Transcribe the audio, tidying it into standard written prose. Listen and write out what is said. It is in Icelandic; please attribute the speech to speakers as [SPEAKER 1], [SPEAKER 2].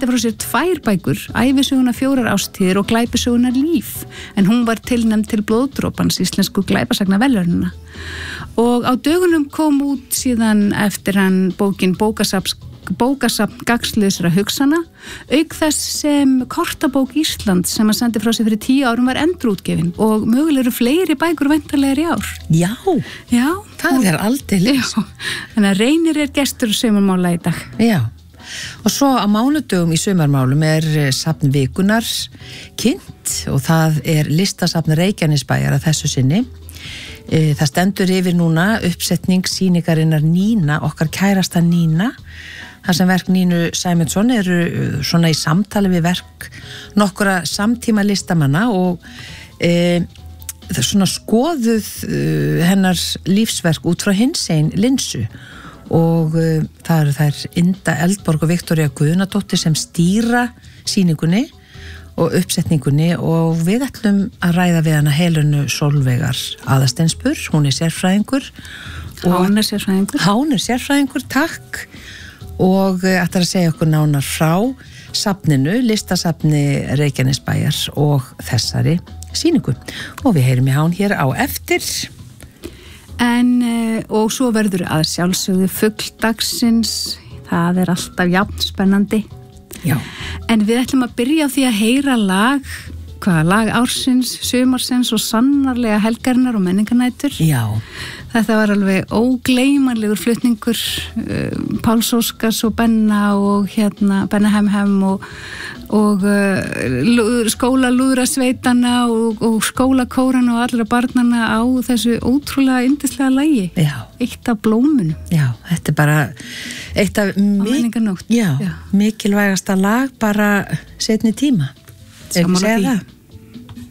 [SPEAKER 1] sendi frá sér 2 bækur, ævisöguna 4 ástíðir og glæpisöguna líf, en hún var tilnefnd til blóðdropans íslensku glæpasagnaverðlaunanna. Og á dögunum kom út síðan eftir hann bókin bókasafn gagnslausra hugsana, auk þess sem kortabók Ísland sem að sendi frá sig fyrir 10 árum var endurútgefin og mögulega eru fleiri bækur væntanlegar í ár.
[SPEAKER 2] Já, það er aldeilis.
[SPEAKER 1] Þannig að Reynir gestur sumarmála í dag.
[SPEAKER 2] Já, og svo á mánudögum í sumarmálum safn vikunnar kynnt og það listasafn Reykjanesbæjar að þessu sinni. Það stendur yfir núna uppsetning sýningarinnar Nína, okkar kærasta Nína. Það sem verk Nínu Sæmundsson eru svona í samtali við verk nokkura samtíma listamanna og svona skoðuð hennar lífsverk út frá hinsegin linsu og það eru þær Inda Eldborg og Viktoría Guðnadóttir sem stýra sýningunni og uppsetningunni og við ætlum að ræða við hana Helenu Sólveigar Aðalsteinsspur, hún sérfræðingur.
[SPEAKER 1] Hán
[SPEAKER 2] sérfræðingur, takk. Og ætlar að segja okkur nánar frá safninu, listasafni Reykjanesbæjar og þessari sýningu. Og við heyrum í Hán hér á eftir.
[SPEAKER 1] Og svo verður að sjálfsögðu fugl dagsins, það alltaf jafn spennandi.
[SPEAKER 2] Já.
[SPEAKER 1] En við ætlum að byrja á því að heyra lag ársins, sumarsins og sannarlega helgarinnar og menningarnætur.
[SPEAKER 2] Já.
[SPEAKER 1] Þetta var alveg ógleymanlegur flutningur Páls Óskars og Benna og Benna Hemhem og skólalúðrasveitana og skólakórana og allra barnana á þessu ótrúlega yndislega lagi.
[SPEAKER 2] Já.
[SPEAKER 1] Eitt af blómunum.
[SPEAKER 2] Já, þetta bara eitt af mikilvægasta lag bara seinni tíma.
[SPEAKER 1] Sammála því.